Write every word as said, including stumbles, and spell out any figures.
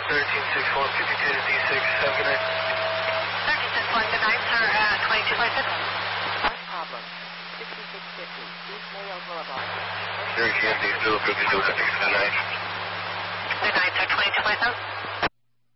thirteen six one, fifty-two to D six, have a good night. thirteen six one, good night, sir, uh, twenty-two twenty-six. Bus problem, sixty-six fifty, East Mayo Boulevard. thirteen D two, fifty-two to D six, good night. Good night, sir, twenty-two twenty-seven.